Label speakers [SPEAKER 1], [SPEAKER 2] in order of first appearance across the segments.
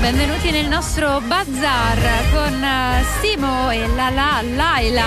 [SPEAKER 1] benvenuti nel nostro bazar con Simo e Laila.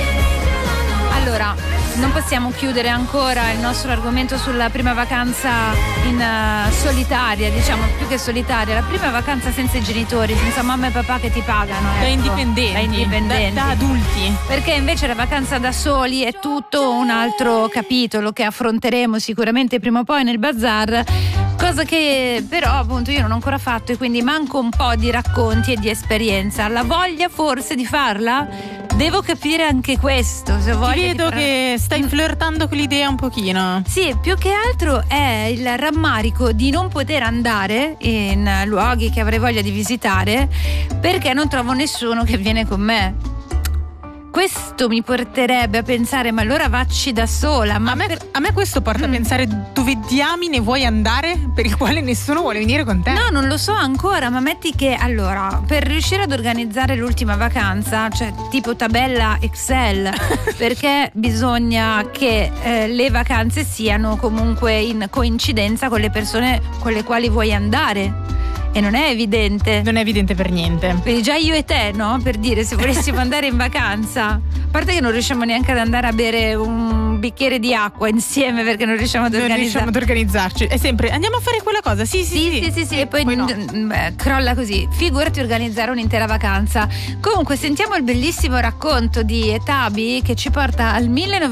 [SPEAKER 1] Allora, non possiamo chiudere ancora il nostro argomento sulla prima vacanza in solitaria, diciamo, più che solitaria, la prima vacanza senza i genitori, senza mamma e papà che ti pagano.
[SPEAKER 2] Da indipendenti. Da adulti.
[SPEAKER 1] Perché invece la vacanza da soli è tutto un altro capitolo che affronteremo sicuramente prima o poi nel bazar. Cosa che però appunto io non ho ancora fatto e quindi manco un po' di racconti e di esperienza. La voglia forse di farla? Devo capire anche questo. Se voglio.
[SPEAKER 2] Vedo che stai flirtando con l'idea un pochino.
[SPEAKER 1] Sì, più che altro è il rammarico di non poter andare in luoghi che avrei voglia di visitare perché non trovo nessuno che viene con me. Questo mi porterebbe a pensare, ma allora vacci da sola. Ma
[SPEAKER 2] a me questo porta a pensare dove diamine vuoi andare per il quale nessuno vuole venire con te.
[SPEAKER 1] No, non lo so ancora, ma metti che allora per riuscire ad organizzare l'ultima vacanza, cioè tipo tabella Excel, perché bisogna che le vacanze siano comunque in coincidenza con le persone con le quali vuoi andare. E non è evidente.
[SPEAKER 2] Non è evidente per niente.
[SPEAKER 1] Quindi già io e te, no? Per dire, se volessimo andare in vacanza, a parte che non riusciamo neanche ad andare a bere un bicchiere di acqua insieme perché non riusciamo ad
[SPEAKER 2] organizzarci. È sempre andiamo a fare quella cosa. Sì.
[SPEAKER 1] E poi no. Crolla così. Figurati organizzare un'intera vacanza. Comunque sentiamo il bellissimo racconto di Etabi che ci porta al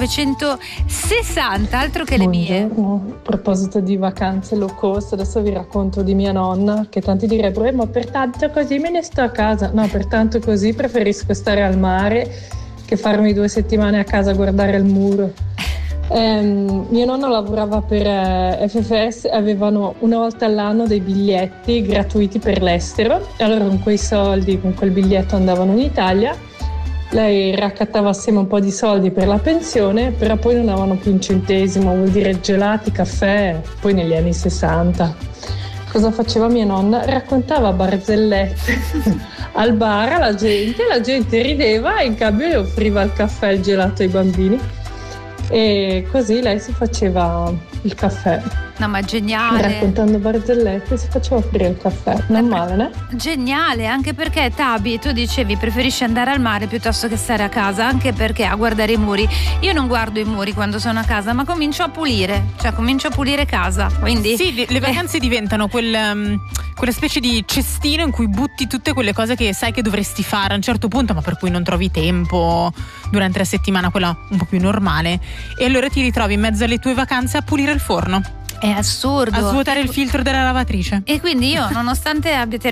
[SPEAKER 1] 1960, altro che le mie.
[SPEAKER 3] A proposito di vacanze low cost, adesso vi racconto di mia nonna, che tanti direbbero ma per tanto così me ne sto a casa. No, per tanto così preferisco stare al mare che farmi 2 settimane a casa a guardare il muro. Mio nonno lavorava per FFS, avevano una volta all'anno dei biglietti gratuiti per l'estero e allora con quei soldi, con quel biglietto andavano in Italia. Lei raccattava assieme un po' di soldi per la pensione, però poi non avevano più un centesimo, vuol dire gelati, caffè, poi negli anni 60. Cosa faceva mia nonna? Raccontava barzellette al bar la gente rideva e in cambio le offriva il caffè e il gelato ai bambini e così lei si faceva il caffè.
[SPEAKER 1] No, ma geniale.
[SPEAKER 3] Raccontando barzellette si faceva offrire il caffè. Non male, né?
[SPEAKER 1] Geniale, anche perché Tabi, tu dicevi preferisci andare al mare piuttosto che stare a casa, anche perché a guardare i muri. Io non guardo i muri quando sono a casa, ma comincio a pulire casa. Quindi
[SPEAKER 2] sì, le vacanze diventano quella specie di cestino in cui butti tutte quelle cose che sai che dovresti fare a un certo punto, ma per cui non trovi tempo durante la settimana, quella un po' più normale, e allora ti ritrovi in mezzo alle tue vacanze a pulire il forno.
[SPEAKER 1] È assurdo.
[SPEAKER 2] A svuotare il filtro della lavatrice.
[SPEAKER 1] E quindi io, nonostante abbia